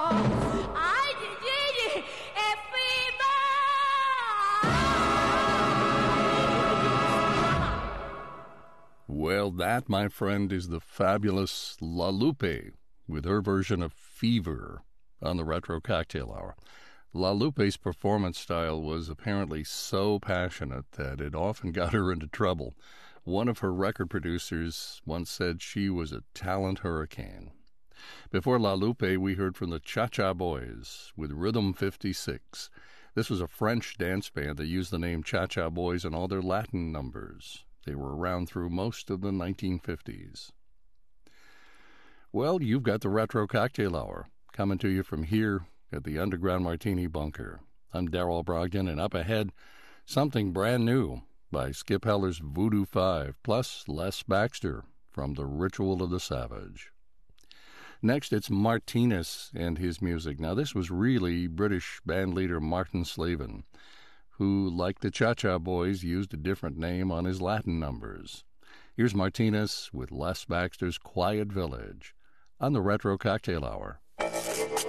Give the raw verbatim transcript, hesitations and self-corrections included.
Ay, Gigi, Efiba! Well, that, my friend, is the fabulous La Lupe with her version of Fever on the Retro Cocktail Hour. La Lupe's performance style was apparently so passionate that it often got her into trouble. One of her record producers once said she was a talent hurricane. Before La Lupe, we heard from the Cha-Cha Boys with Rhythm fifty-six. This was a French dance band that used the name Cha-Cha Boys in all their Latin numbers. They were around through most of the nineteen fifties. Well, you've got the Retro Cocktail Hour coming to you from here at the Underground Martini Bunker. I'm Darrell Brogdon, and up ahead, something brand new by Skip Heller's Voodoo Five, plus Les Baxter from The Ritual of the Savage. Next, it's Martinez and his music. Now, this was really British bandleader Martin Slavin, who, like the Cha-Cha Boys, used a different name on his Latin numbers. Here's Martinez with Les Baxter's Quiet Village on the Retro Cocktail Hour.